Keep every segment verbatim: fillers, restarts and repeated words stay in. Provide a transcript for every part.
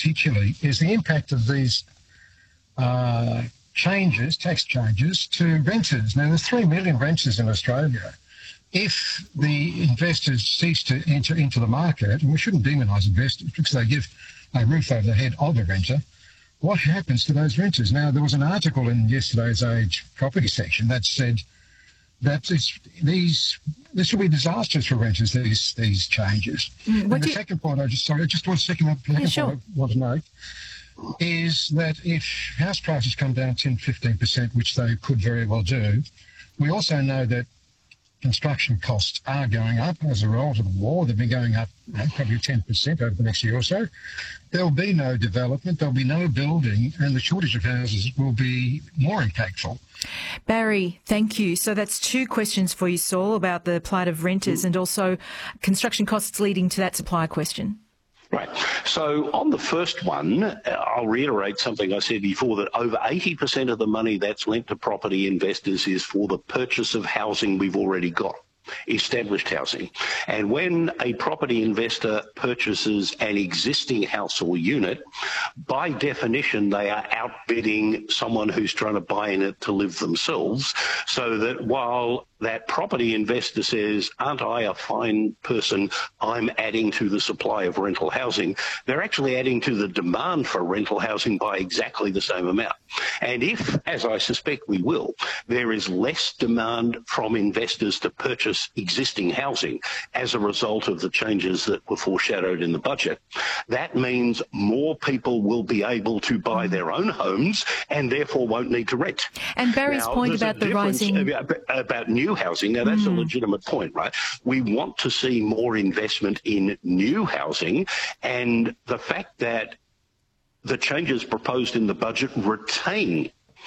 particularly is the impact of these uh, changes, tax changes to renters. Now, there's three million renters in Australia. If the investors cease to enter into the market, and we shouldn't demonise investors because they give a roof over the head of the renter, what happens to those renters? Now, there was an article in yesterday's Age property section that said that it's, these this will be disastrous for renters, these these changes. Mm, and the you... second point, I just sorry, just one second, second yeah, sure. point I want to make is that if house prices come down ten, fifteen percent, which they could very well do, we also know that construction costs are going up as a result of the war. They've been going up you know, probably ten percent over the next year or so. There'll be no development, there'll be no building, and the shortage of houses will be more impactful. Barry, thank you. So that's two questions for you, Saul, about the plight of renters and also construction costs leading to that supply question. Right. So on the first one, I'll reiterate something I said before, that over eighty percent of the money that's lent to property investors is for the purchase of housing we've already got, established housing. And when a property investor purchases an existing house or unit, by definition, they are outbidding someone who's trying to buy in it to live themselves, so that while that property investor says, aren't I a fine person, I'm adding to the supply of rental housing, they're actually adding to the demand for rental housing by exactly the same amount. And if, as I suspect we will, there is less demand from investors to purchase existing housing as a result of the changes that were foreshadowed in the budget, that means more people will be able to buy their own homes and therefore won't need to rent. And Barry's now, point about the rising... About, about new housing. Now, that's mm. a legitimate point, right? We want to see more investment in new housing, and the fact that the changes proposed in the budget retain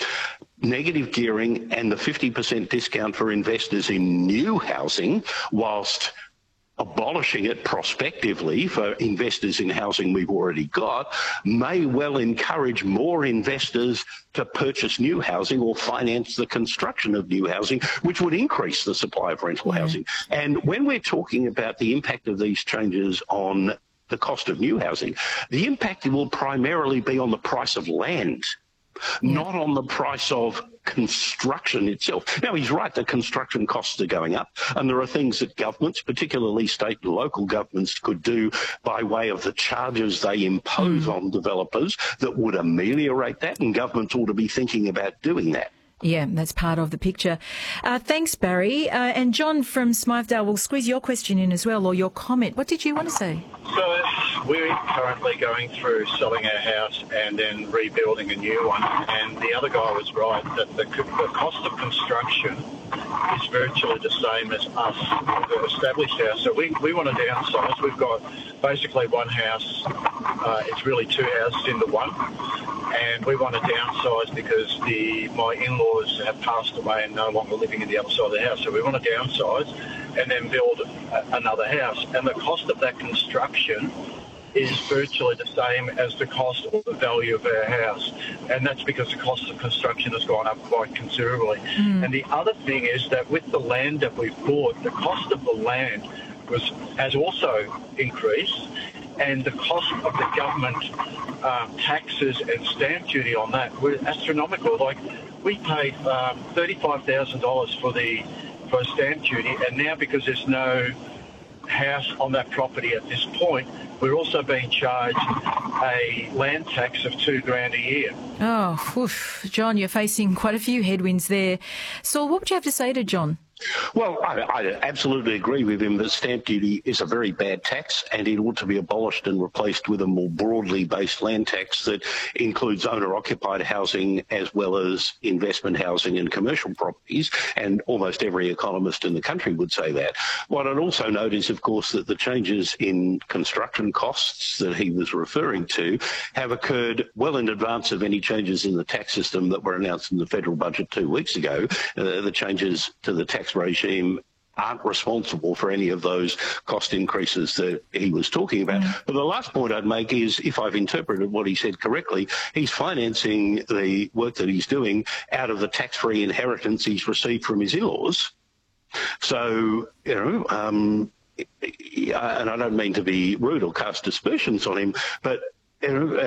negative gearing and the fifty percent discount for investors in new housing, whilst abolishing it prospectively for investors in housing we've already got, may well encourage more investors to purchase new housing or finance the construction of new housing, which would increase the supply of rental yeah. housing. And when we're talking about the impact of these changes on the cost of new housing, the impact will primarily be on the price of land, yeah. not on the price of construction itself. Now, he's right that construction costs are going up, and there are things that governments, particularly state and local governments, could do by way of the charges they impose mm. on developers that would ameliorate that, and governments ought to be thinking about doing that. Yeah, that's part of the picture. Uh, thanks, Barry. Uh, and John from Smythdale, will squeeze your question in as well, or your comment. What did you want to say? So we're currently going through selling our house and then rebuilding a new one. And the other guy was right that the, the cost of construction is virtually the same as us, the established house. So we, we want to downsize. We've got basically one house. Uh, it's really two houses into one. And we want to downsize because the my in-laws have passed away and no longer living in the other side of the house. So we want to downsize and then build a, another house. And the cost of that construction is virtually the same as the cost or the value of our house. And that's because the cost of construction has gone up quite considerably. Mm. And the other thing is that with the land that we've bought, the cost of the land was has also increased. And the cost of the government um, taxes and stamp duty on that were astronomical. Like, we paid um, thirty-five thousand dollars for the for stamp duty, and now because there's no house on that property at this point, we're also being charged a land tax of two grand a year. Oh, oof. John, you're facing quite a few headwinds there. Saul, what would you have to say to John? Well, I, I absolutely agree with him that stamp duty is a very bad tax, and it ought to be abolished and replaced with a more broadly based land tax that includes owner-occupied housing as well as investment housing and commercial properties, and almost every economist in the country would say that. What I'd also note is, of course, that the changes in construction costs that he was referring to have occurred well in advance of any changes in the tax system that were announced in the federal budget two weeks ago. Uh, the changes to the tax regime aren't responsible for any of those cost increases that he was talking about. Mm. But the last point I'd make is, if I've interpreted what he said correctly, he's financing the work that he's doing out of the tax-free inheritance he's received from his in-laws. So, you know, um, and I don't mean to be rude or cast aspersions on him, but you know,